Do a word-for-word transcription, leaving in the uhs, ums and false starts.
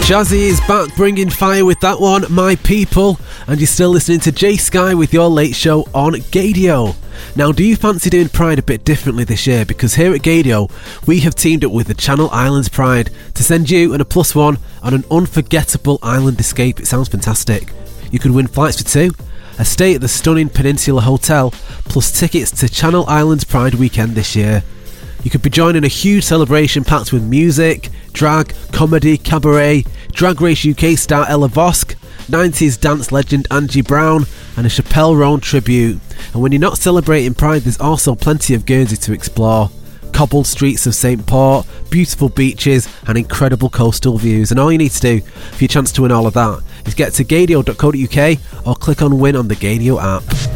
Jazzy is back bringing fire with that one, My People, and you're still listening to Jay Sky with your late show on Gadio. Now, do you fancy doing Pride a bit differently this year? Because here at Gadio, we have teamed up with the Channel Islands Pride to send you and a plus one on an unforgettable island escape. It sounds fantastic. You could win flights for two, a stay at the stunning Peninsula Hotel, plus tickets to Channel Islands Pride weekend this year. You could be joining a huge celebration packed with music, drag, comedy, cabaret, Drag Race U K star Ella Vosk, nineties dance legend Angie Brown, and a Chappelle Roan tribute. And when you're not celebrating Pride, there's also plenty of Guernsey to explore. Cobbled streets of Saint Port, beautiful beaches, and incredible coastal views. And all you need to do for your chance to win all of that is get to gadio dot co dot uk or click on win on the Gadio app.